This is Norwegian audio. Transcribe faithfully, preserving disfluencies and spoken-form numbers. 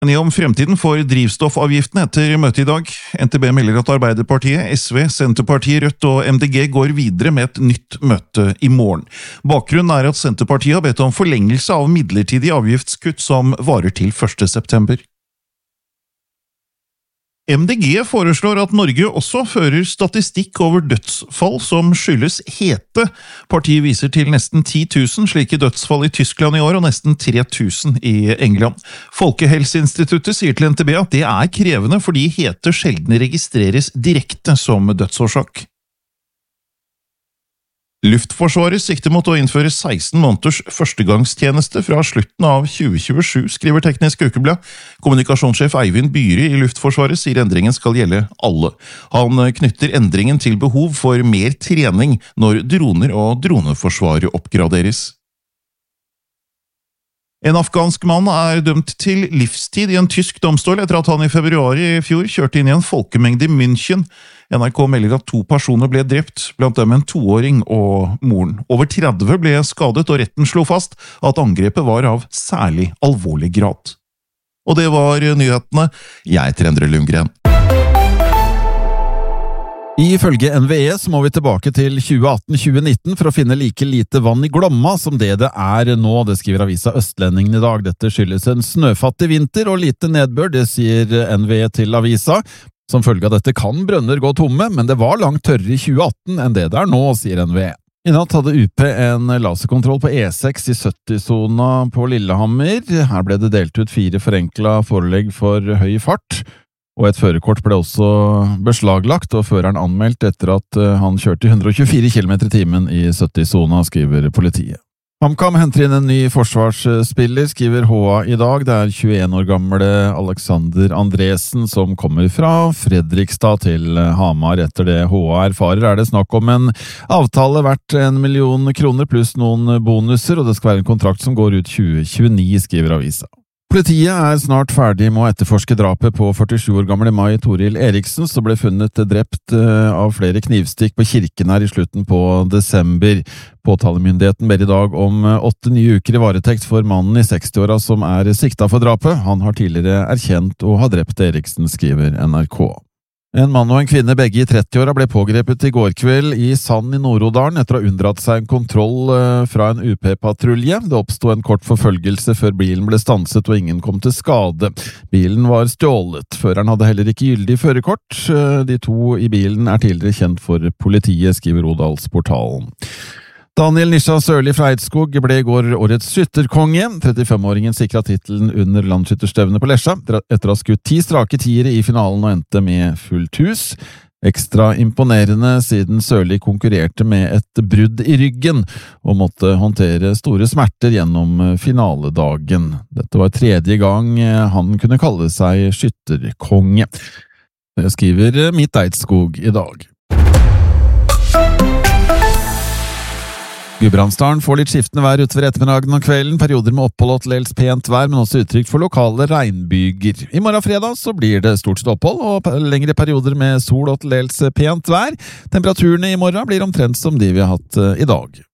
Enig om fremtiden for drivstoffavgiftene etter møtet i dag. N T B melder at Arbeiderpartiet, S V, Senterpartiet, Rødt og M D G går videre med et nytt møte i morgen. Bakgrunnen er at Senterpartiet har bedt om forlengelse av midlertidig avgiftskutt som varer til første september. M D G foreslår at Norge også fører statistikk over dødsfall som skyldes hete. Partiet viser til nesten ti tusen slike dødsfall i Tyskland i år og nesten tre tusen i England. Folkehelseinstituttet sier til N T B at det er krevende fordi hete sjelden registreres direkte som dødsårsak. Luftforsvaret sikter mot å innføre seksten måneders førstegangstjeneste fra slutten av tjue tjuesju, skriver Teknisk Ukeblad. Kommunikasjonssjef Eivind Byri i Luftforsvaret sier endringen skal gjelde alle. Han knytter endringen til behov for mer trening når droner og droneforsvaret oppgraderes. En afghansk mann er dømt til livstid i en tysk domstol etter at han i februar i fjor kjørte inn i en folkemengde i München. N R K melder at to personer ble drept, blant dem en toåring og moren. Over tretti ble skadet, og retten slo fast at angrepet var av særlig alvorlig grad. Og det var nyhetene. Jeg heter Endre Lundgren. Ifølge N V E så må vi tilbake til tjue atten til tjue nitten for å finne like lite vann i Glomma som det det er nå, det skriver avisa Østlendingen i dag. Dette skyldes en snøfattig vinter og lite nedbør, det sier N V E til avisa. Som følge av dette kan brønner gå tomme, men det var langt tørrere i tjue atten enn det det er nå, sier N V E. I natt hadde U P en laserkontroll på E seks i sytti-sona på Lillehammer. Her ble det delt ut fire forenkla forelegg for høy fart. Og et førerkort ble også beslaglagt, og føreren anmeldt etter at han kjørte hundre og tjuefire kilometer i timen i sytti-sona, skriver politiet. HamKam henter inn en ny forsvarsspiller, skriver H A i dag. Det er tjueen år gamle Alexander Andresen som kommer fra Fredrikstad til Hamar. Etter det H A erfarer er det snakk om en avtale verdt en million kroner pluss noen bonuser, og det skal være en kontrakt som går ut tjue tjueni, skriver avisa. Politiet er snart ferdig med å etterforske drapet på førtisju år gamle Mai Toril Eriksen, som ble funnet drept av flere knivstikk på Kirkenær i slutten på desember. Påtalemyndigheten ber i dag om åtte nye uker i varetekt for mannen i seksti-åra som er sikta for drapet. Han har tidligere erkjent å ha drept Eriksen, skriver N R K. En mann og en kvinne, begge i tretti-åra, ble pågrepet i går kveld i Sand i Nord-Odalen etter å ha unndratt seg en kontroll fra en U P-patrulje. Det oppstod en kort forfølgelse før bilen ble stanset og ingen kom til skade. Bilen var stjålet. Føreren hadde heller ikke gyldig førerkort. De to i bilen er tidligere kjent for politiet, skriver Odalsportalen. Daniel Nisha Sørli fra Eidskog ble i går årets skytterkonge. trettifem-åringen sikret titelen under landsskytterstevnet på Lesja, etter å ha skutt ti strake tiere i finalen og endte med fullt hus. Ekstra imponerende siden Sørli konkurrerte med et brudd i ryggen og måtte håndtere store smerter gjennom finaledagen. Dette var tredje gang han kunne kalle seg skytterkonge. Det skriver Mitt Eidskog i dag. Gudbrandsdalen får litt skiftende vær utover ettermiddagen og kvelden, perioder med opphold og til dels pent vær, men også uttrykk for lokale regnbyger. I morgen fredag så blir det stort sett opphold og lengre perioder med sol og til dels pent vær. Temperaturene i morgen blir omtrent som de vi har hatt i dag.